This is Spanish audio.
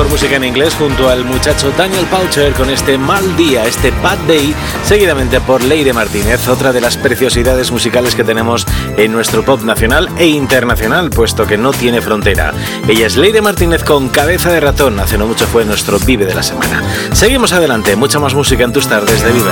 mejor música en inglés junto al muchacho Daniel Powter con este Mal Día, este Bad Day, seguidamente por Leire Martínez, otra de las preciosidades musicales que tenemos en nuestro pop nacional e internacional, puesto que no tiene frontera. Ella es Leire Martínez con Cabeza de Ratón, hace no mucho fue nuestro Vive de la semana. Seguimos adelante, mucha más música en tus tardes de Vive